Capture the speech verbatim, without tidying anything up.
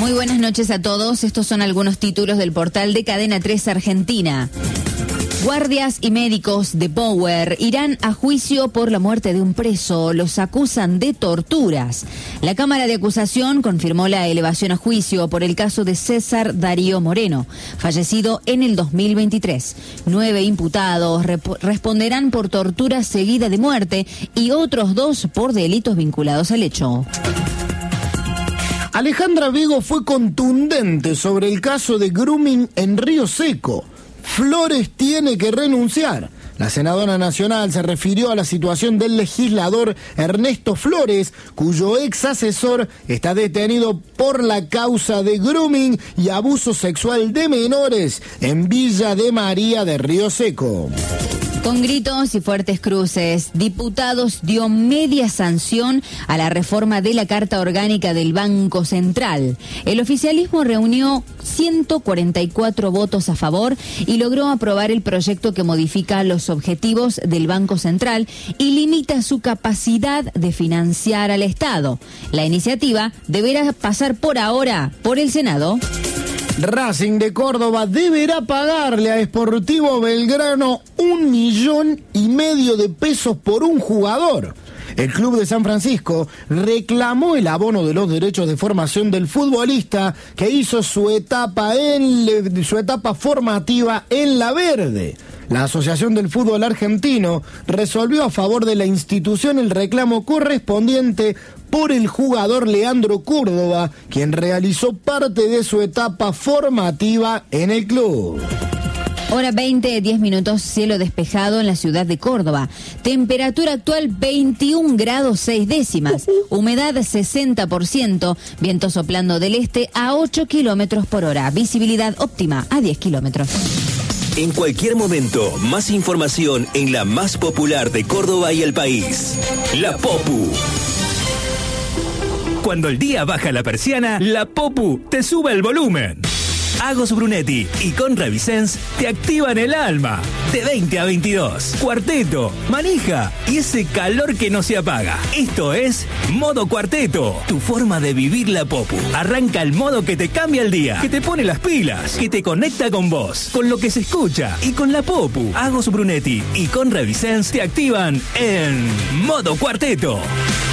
Muy buenas noches a todos. Estos son algunos títulos del portal de Cadena tres Argentina. Guardias y médicos de Power irán a juicio por la muerte de un preso. Los acusan de torturas. La Cámara de Acusación confirmó la elevación a juicio por el caso de César Darío Moreno, fallecido en el dos mil veintitrés. Nueve imputados rep- responderán por tortura seguida de muerte y otros dos por delitos vinculados al hecho. Alejandra Vigo fue contundente sobre el caso de grooming en Río Seco. Flores tiene que renunciar. La senadora nacional se refirió a la situación del legislador Ernesto Flores, cuyo ex asesor está detenido por la causa de grooming y abuso sexual de menores en Villa de María de Río Seco. Con gritos y fuertes cruces, diputados dio media sanción a la reforma de la Carta Orgánica del Banco Central. El oficialismo reunió ciento cuarenta y cuatro votos a favor y logró aprobar el proyecto que modifica los objetivos del Banco Central y limita su capacidad de financiar al Estado. La iniciativa deberá pasar por ahora por el Senado. Racing de Córdoba deberá pagarle a Sportivo Belgrano un millón y medio de pesos por un jugador. El club de San Francisco reclamó el abono de los derechos de formación del futbolista que hizo su etapa en su etapa formativa en La Verde. La Asociación del Fútbol Argentino resolvió a favor de la institución el reclamo correspondiente por el jugador Leandro Córdoba, quien realizó parte de su etapa formativa en el club. Hora veinte, diez minutos, cielo despejado en la ciudad de Córdoba. Temperatura actual veintiún grados seis décimas. Humedad sesenta por ciento. Viento soplando del este a ocho kilómetros por hora. Visibilidad óptima a diez kilómetros. En cualquier momento, más información en la más popular de Córdoba y el país. La Popu. Cuando el día baja la persiana, la Popu te sube el volumen. Agos Brunetti y Conra Vicens te activan el alma. De veinte a veintidós. Cuarteto, manija y ese calor que no se apaga. Esto es Modo Cuarteto, tu forma de vivir la Popu. Arranca el modo que te cambia el día, que te pone las pilas, que te conecta con vos, con lo que se escucha y con la Popu. Agos Brunetti y Conra Vicens te activan en Modo Cuarteto.